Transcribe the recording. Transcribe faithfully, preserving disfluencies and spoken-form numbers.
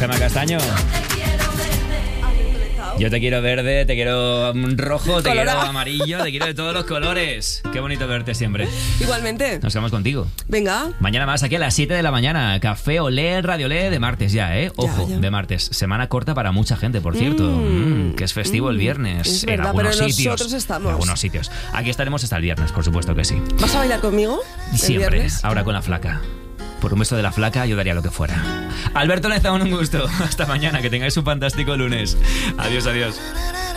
Gemma Castaño. Yo te quiero verde, te quiero rojo, te Colorado. quiero amarillo, te quiero de todos los colores. Qué bonito verte siempre. Igualmente. Nos quedamos contigo. Venga. Mañana más aquí a las siete de la mañana. Café Olé, Radio Olé de martes ya, ¿eh? Ojo, Ya, ya. de martes. Semana corta para mucha gente, por cierto. Mm, Mm, que es festivo el viernes. es en verdad, algunos pero sitios. nosotros estamos. En algunos sitios. Aquí estaremos hasta el viernes, por supuesto que sí. ¿Vas a bailar conmigo? el Siempre, viernes? ahora con la flaca. Por un beso de la flaca yo daría lo que fuera. Alberto Lezama, un gusto. Hasta mañana, que tengáis un fantástico lunes. Adiós, adiós.